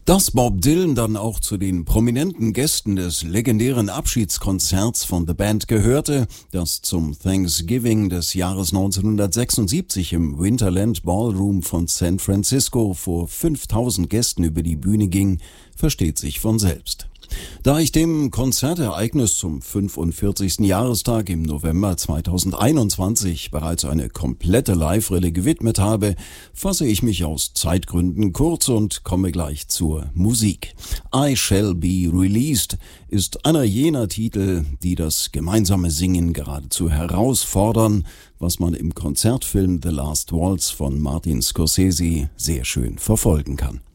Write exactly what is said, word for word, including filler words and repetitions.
Dass Bob Dylan dann auch zu den prominenten Gästen des legendären Abschiedskonzerts von The Band gehörte, das zum Thanksgiving des Jahres neunzehnhundertsechsundsiebzig im Winterland Ballroom von San Francisco vor fünftausend Gästen über die Bühne ging, versteht sich von selbst. Da ich dem Konzertereignis zum fünfundvierzigsten Jahrestag im November zweitausendeinundzwanzig bereits eine komplette Live-Rille gewidmet habe, fasse ich mich aus Zeitgründen kurz und komme gleich zur Musik. I Shall Be Released ist einer jener Titel, die das gemeinsame Singen geradezu herausfordern, was man im Konzertfilm The Last Waltz von Martin Scorsese sehr schön verfolgen kann.